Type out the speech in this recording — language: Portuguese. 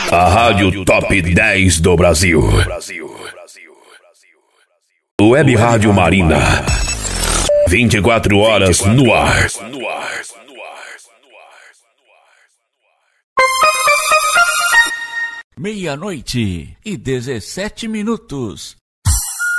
A Rádio Top 10 do Brasil. Web Rádio Marina. 24 horas no ar. Meia-noite e 17 minutos.